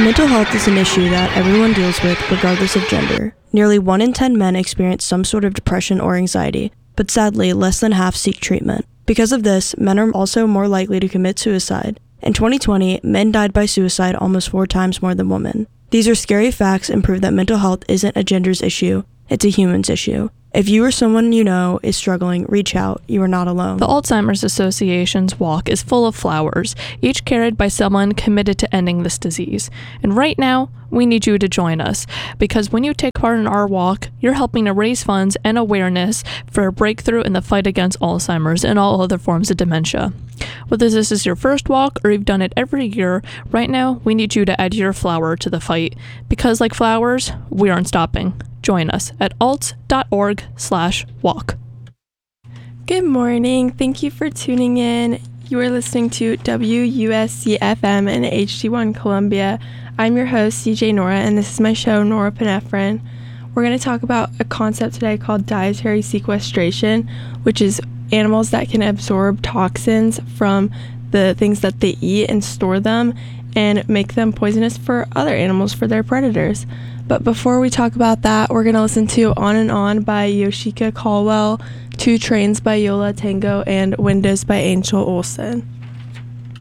Mental health is an issue that everyone deals with regardless of gender. Nearly 1 in 10 men experience some sort of depression or anxiety, but sadly, less than half seek treatment. Because of this, men are also more likely to commit suicide. In 2020, men died by suicide almost 4 times more than women. These are scary facts and prove that mental health isn't a gender's issue, it's a human's issue. If you or someone you know is struggling, reach out. You are not alone. The Alzheimer's Association's walk is full of flowers, each carried by someone committed to ending this disease. And right now, we need you to join us, because when you take part in our walk, you're helping to raise funds and awareness for a breakthrough in the fight against Alzheimer's and all other forms of dementia. Whether this is your first walk or you've done it every year, right now, we need you to add your flower to the fight, because like flowers, we aren't stopping. Join us at alts.org/walk. Good morning. Thank you for tuning in. You are listening to WUSC-FM in HD1 Columbia. I'm your host, CJ Nora, and this is my show, Norepinephrine. We're going to talk about a concept today called dietary sequestration, which is animals that can absorb toxins from the things that they eat and store them and make them poisonous for other animals, for their predators. But before we talk about that, we're going to listen to On and On by Yoshika Caldwell, Two Trains by Yola Tango, and Windows by Angel Olsen.